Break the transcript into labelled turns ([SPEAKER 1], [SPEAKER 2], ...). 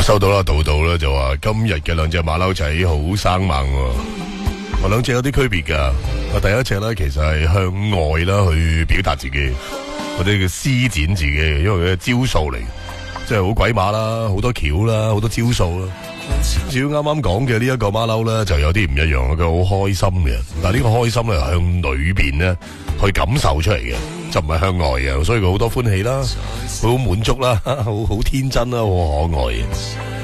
[SPEAKER 1] 收到啦，道啦就話今日嘅兩隻馬騮仔好生猛喎。我兩隻有啲區別噶。我第一隻咧其實係向外啦去表達自己，或者叫施展自己，因為佢嘅招數嚟，即係好鬼馬啦，好多橋啦，好多招數啦。至於啱啱講嘅呢一個馬騮咧，就有啲唔一樣，佢好開心嘅。但係呢個開心咧，向裏邊咧去感受出嚟嘅，就唔係向外嘅，所以佢好多歡喜啦，好滿足啦，好天真啦，好可愛嘅。